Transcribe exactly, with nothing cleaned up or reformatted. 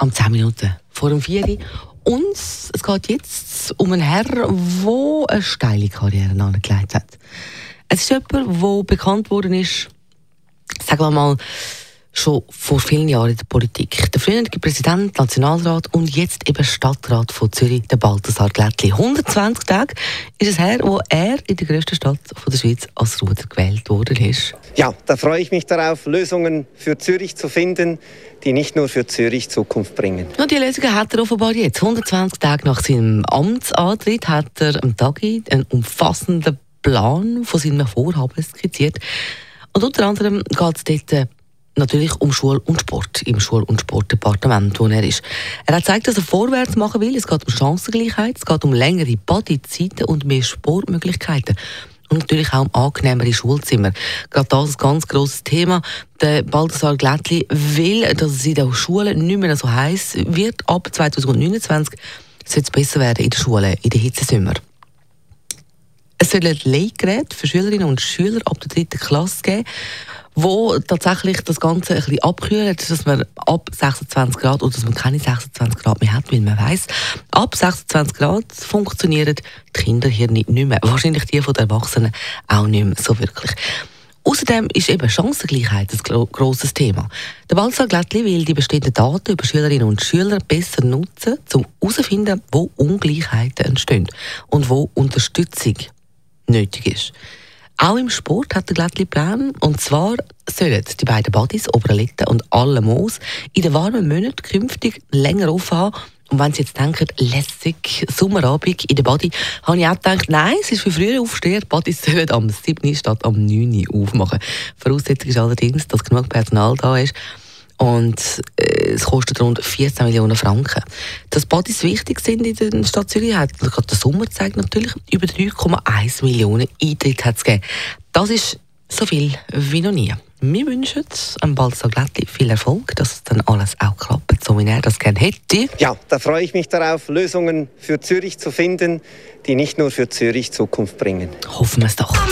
am zehn Minuten vor dem vier. Und es geht jetzt um einen Herrn, der eine steile Karriere angelegt hat. Es ist jemand, der bekannt worden ist, sagen wir mal, schon vor vielen Jahren in der Politik. Der frühere Präsident, Nationalrat und jetzt eben Stadtrat von Zürich, der Balthasar Glättli. hundertzwanzig Tage ist es her, wo er in der grössten Stadt von der Schweiz als Ruder gewählt worden ist. Ja, da freue ich mich darauf, Lösungen für Zürich zu finden, die nicht nur für Zürich Zukunft bringen. Und die Lösungen hat er offenbar jetzt. hundertzwanzig Tage nach seinem Amtsantritt hat er am Tag einen umfassenden Plan von seinem Vorhaben skizziert. Und unter anderem geht es dort natürlich um Schule und Sport, im Schul- und Sportdepartement, wo er ist. Er hat gezeigt, dass er vorwärts machen will. Es geht um Chancengleichheit, es geht um längere Bodyzeiten und mehr Sportmöglichkeiten. Und natürlich auch um angenehmere Schulzimmer. Gerade das ist ein ganz grosses Thema. Der Balthasar Glättli will, dass es in den Schulen nicht mehr so heiß wird. Ab zwanzig neunundzwanzig soll es besser werden in den Schulen, in den Hitzesommer. Es sollen Leihgeräte für Schülerinnen und Schüler ab der dritten Klasse geben, wo tatsächlich das Ganze ein bisschen abkühlt, dass man ab sechsundzwanzig Grad oder dass man keine sechsundzwanzig Grad mehr hat, weil man weiss, ab sechsundzwanzig Grad funktionieren die Kinder hier nicht mehr. Wahrscheinlich die von den Erwachsenen auch nicht mehr so wirklich. Außerdem ist eben Chancengleichheit ein gro- grosses Thema. Der Balthasar Glättli will die bestehenden Daten über Schülerinnen und Schüler besser nutzen, um herauszufinden, wo Ungleichheiten entstehen und wo Unterstützung nötig ist. Auch im Sport hat der Glättli Plan. Und zwar sollen die beiden Buddies, Oberlitten und alle Moos, in den warmen Monaten künftig länger offen haben. Und wenn Sie jetzt denken, lässig, Sommerabend in der Body, habe ich auch gedacht, nein, es ist für früher Aufsteher. Die Buddies sollen am sieben statt am neun aufmachen. Voraussetzung ist allerdings, dass genug Personal da ist. Und äh, es kostet rund vierzehn Millionen Franken. Dass Buddies wichtig sind in der Stadt Zürich, hat gerade der Sommer zeigt natürlich, über drei Komma eins Millionen Eintritte hat es gegeben. Das ist so viel wie noch nie. Wir wünschen am Balthasar Glättli viel Erfolg, dass es dann alles auch klappt, so wie er das gerne hätte. Ja, da freue ich mich darauf, Lösungen für Zürich zu finden, die nicht nur für Zürich Zukunft bringen. Hoffen wir es doch.